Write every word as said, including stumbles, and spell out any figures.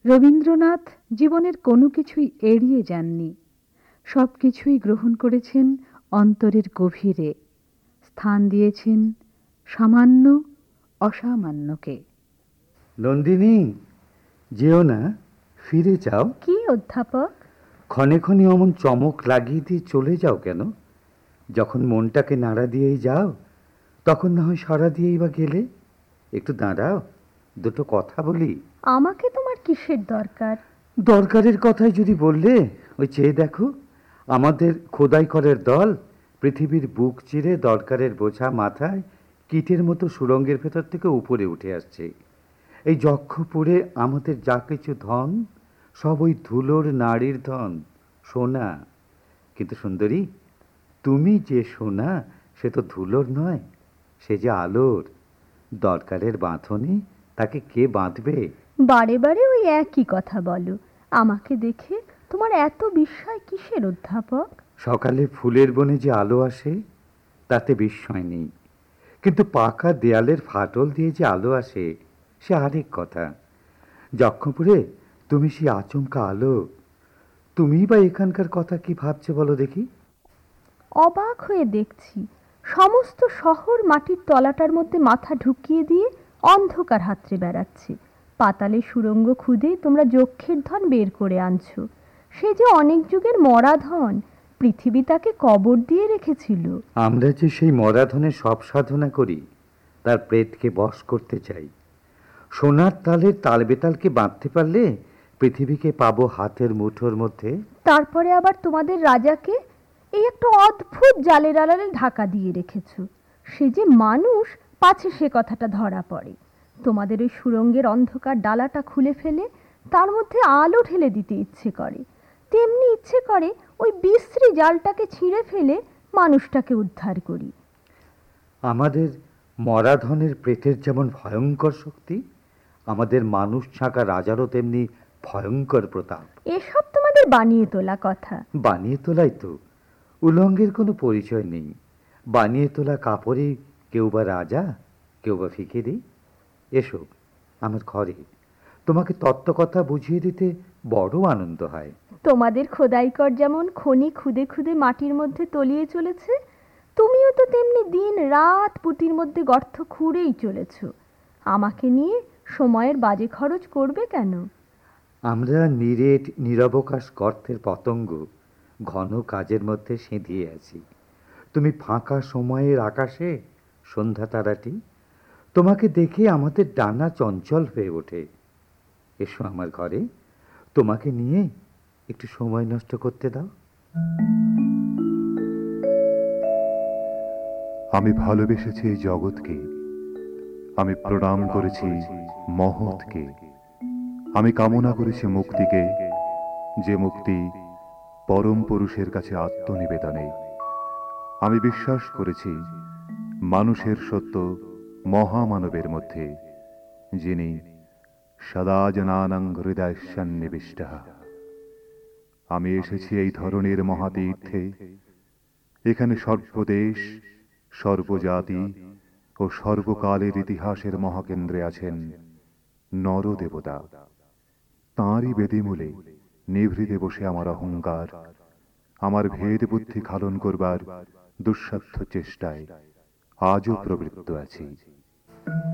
রবীন্দ্রনাথ জীবনের কোনো কিছুই এড়িয়ে যাননি, সব কিছুই গ্রহণ করেছেন অন্তরের গভীরে, স্থান দিয়েছেন সামান্য অসামান্যকে। নন্দিনী, যেও না, ফিরে যাও। কি অধ্যাপক? ক্ষণে ক্ষণে অমন চমক লাগিয়ে দিয়ে চলে যাও কেন? যখন মনটাকে নাড়া দিয়েই যাও, তখন না হয় সাড়া দিয়েই বা গেলে। একটু দাঁড়াও, দুটো কথা বলি। আমাকে তোমার কিসের দরকার? দরকারের কথাই যদি বললে, ওই চেয়ে দেখো, আমাদের খোদাই করার দল পৃথিবীর বুক চিরে দরকারের বোঝা মাথায় কীটের মতো সুড়ঙ্গের ভেতর থেকে উপরে উঠে আসছে। এই যক্ষপুরে আমাদের যা কিছু ধন, সব ওই ধুলোর নারীর ধন, সোনা। কিন্তু সুন্দরী, তুমি যে সোনা, সে তো ধুলোর নয়, সে যে আলোর। দরকারের বাঁধনে তাকে কে বাঁধবে? বারে বারে ওই একই কথা বলো। আমাকে দেখে তোমার এত বিস্ময় কিসের অধ্যাপক? সকালে ফুলের বনে যে আলো আসে, তাতে বিস্ময় নেই, কিন্তু পাকা দেয়ালের ফাটল দিয়ে যে আলো আসে, সে আরেক কথা। যক্ষপুরে তুমি সেই আচমকা আলো। তুমি বা এখানকার কথা কি ভাবছে বলো দেখি? অবাক হয়ে দেখছি, সমস্ত শহর মাটির তলাটার মধ্যে মাথা ঢুকিয়ে দিয়ে অন্ধকার হাতড়ে বেড়াচ্ছে। পাতালে সুড়ঙ্গ খুদে তোমরা যক্ষের ধন বের করে আনছো। সে যে অনেক যুগের মরা ধন, পৃথিবী তাকে কবর দিয়ে রেখেছিল। আমরা যে সেই মরা ধনের সব সাধনা করি, তার প্রেতকে বশ করতে চাই। সোনার তালের তাল বেতালকে বাঁধতে পারলে পৃথিবীকে পাবো হাতের মুঠোর মধ্যে। তারপরে আবার তোমাদের রাজাকে এই একটা অদ্ভুত জালের আড়ালে ঢাকা দিয়ে রেখেছ। সে যে মানুষ, পাছে সে কথাটা ধরা পড়ে। তোমাদের ওই সুড়ঙ্গের অন্ধকার ডালাটা খুলে ফেলে তার মধ্যে আলো ঢেলে দিতে ইচ্ছে করে, তেমনি ইচ্ছে করে ওই বিশ্রী জালটাকে ছিঁড়ে ফেলে মানুষটাকে উদ্ধার করি। আমাদের মরাধনের প্রেতের যেমন ভয়ঙ্কর শক্তি, আমাদের মানুষ ছাঁকা রাজারও তেমনি ভয়ঙ্কর প্রতাপ। এসব তোমাদের বানিয়ে তোলা কথা। বানিয়ে তোলাই তো, উলঙ্গের কোনো পরিচয় নেই। বানিয়ে তোলা কাপড়ে কেউ বা রাজা, কেউ বা ফিকিরি। এসো আমার ঘরে, তোমাকে তত্ত্ব কথা বুঝিয়ে দিতে বড় আনন্দ হয়। তোমাদের খোদাইকর যেমন খনি খুদে খুদে মাটির মধ্যে তলিয়ে চলেছে, তুমিও তো তেমনি দিন রাত পুঁতির মধ্যে গর্ত খুঁড়েই চলেছ। আমাকে নিয়ে সময়ের বাজে খরচ করবে কেন? আমরা নিরেট নিরবকাশ গর্তের পতঙ্গ, ঘন কাজের মধ্যে সেঁধিয়ে আছি। তুমি ফাঁকা সময়ের আকাশে সন্ধ্যা তারাটি। তোমাকে দেখে আমাদের ডানা চঞ্চল হয়ে ওঠে। এসো আমার ঘরে, তোমাকে নিয়ে একটু সময় নষ্ট করতে দাও। আমি ভালোবেসেছি এই জগৎকে, আমি প্রণাম করেছি মহৎকে, আমি কামনা করেছি মুক্তিকে, যে মুক্তি পরম পুরুষের কাছে আত্মনিবেদনে। আমি বিশ্বাস করেছি মানুষের সত্য মহামানবের মধ্যে, যিনি সদা জনানাং হৃদয় সন্নিবিষ্টঃ। আমি এসেছি এই ধরনের মহাতীর্থে। এখানে সর্বদেশ, সর্বজাতি ও সর্বকালের ইতিহাসের মহাকেন্দ্রে আছেন নরদেবতা। তাঁরই বেদিমূলে নিভৃতে বসে আমার অহংকার, আমার ভেদ বুদ্ধি খালন করবার দুঃসাধ্য চেষ্টায় আজও প্রবৃত্ত আছি।